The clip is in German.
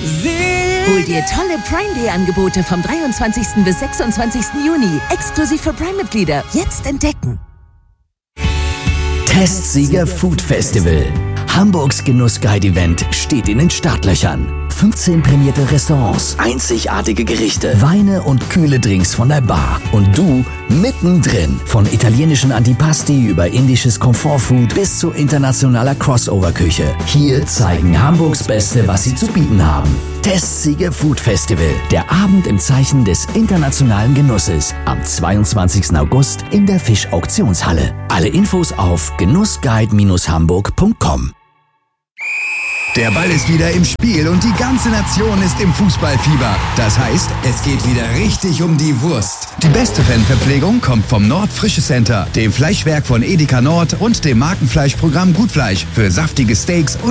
Hol dir tolle Prime Day Angebote vom 23. bis 26. Juni. Exklusiv für Prime-Mitglieder. Jetzt entdecken. Testsieger Food Festival. Hamburgs Genussguide-Event steht in den Startlöchern. 15 prämierte Restaurants, einzigartige Gerichte, Weine und kühle Drinks von der Bar. Und du mittendrin. Von italienischen Antipasti über indisches Komfortfood bis zu internationaler Crossover-Küche. Hier zeigen Hamburgs Beste, was sie zu bieten haben. Testsieger Food Festival. Der Abend im Zeichen des internationalen Genusses. Am 22. August in der Fischauktionshalle. Alle Infos auf genussguide-hamburg.com. Der Ball ist wieder im Spiel und die ganze Nation ist im Fußballfieber. Das heißt, es geht wieder richtig um die Wurst. Die beste Fanverpflegung kommt vom Nord Frische Center, dem Fleischwerk von Edeka Nord und dem Markenfleischprogramm Gutfleisch für saftige Steaks und